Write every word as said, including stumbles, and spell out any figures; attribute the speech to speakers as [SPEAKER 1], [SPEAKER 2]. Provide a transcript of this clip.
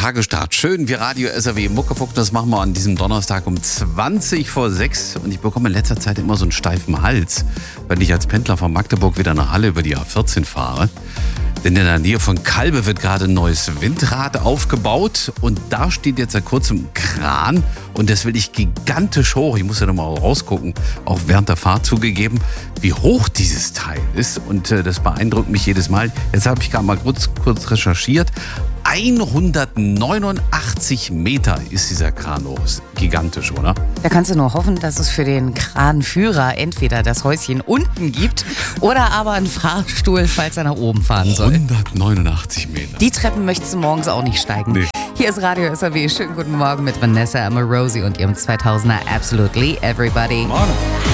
[SPEAKER 1] Tagestart. Schön wie Radio S R W Muckefuck. Das machen wir an diesem Donnerstag um zwanzig vor sechs. Und ich bekomme in letzter Zeit immer so einen steifen Hals, wenn ich als Pendler von Magdeburg wieder nach Halle über die A vierzehn fahre. Denn in der Nähe von Kalbe wird gerade ein neues Windrad aufgebaut. Und da steht jetzt seit kurzem ein Kran. Und das will ich gigantisch hoch. Ich muss ja noch mal rausgucken, auch während der Fahrt zugegeben, wie hoch dieses Teil ist. Und äh, das beeindruckt mich jedes Mal. Jetzt habe ich gerade mal kurz, kurz recherchiert. hundertneunundachtzig Meter ist dieser Kran hoch. Ist gigantisch, oder?
[SPEAKER 2] Da kannst du nur hoffen, dass es für den Kranführer entweder das Häuschen unten gibt oder aber einen Fahrstuhl, falls er nach oben fahren soll.
[SPEAKER 1] hundertneunundachtzig Meter.
[SPEAKER 2] Die Treppen möchtest du morgens auch nicht steigen.
[SPEAKER 1] Nee.
[SPEAKER 2] Hier ist Radio S R W. Schönen guten Morgen mit Vanessa Amorosi und ihrem zweitausender Absolutely Everybody.
[SPEAKER 1] Morgen.